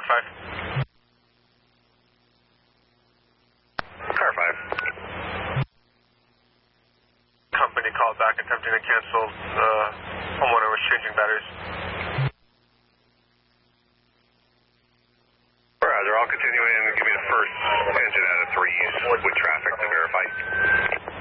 Car 5. Car 5. Company called back attempting to cancel. Homeowner was changing batteries. Roger, I'll continue in and give me the first engine out of 3s with traffic to verify.